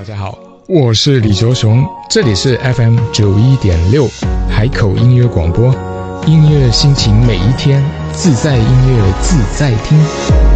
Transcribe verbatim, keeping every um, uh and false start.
家好，我是李卓雄，这里是 F M 九一点六海口音乐广播，音乐心情每一天，自在音乐自在听。